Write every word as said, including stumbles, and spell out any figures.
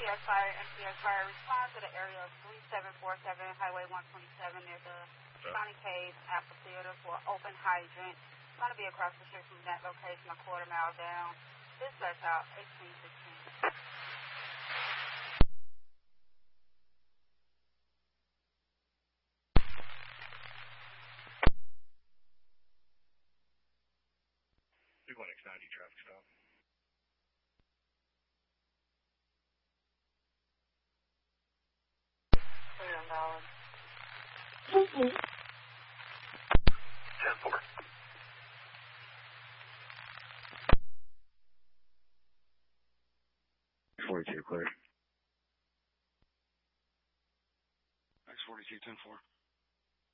S Fire, M T S Fire, respond to the area of three seven four seven Highway one twenty-seven near the County Cave Amphitheater for open hydrant. It's going to be across the street from that location, a quarter mile down. Dispatch out eighteen sixteen. Big one X ninety traffic stop. Million dollars. ten four. forty-two clear. X forty-two ten four.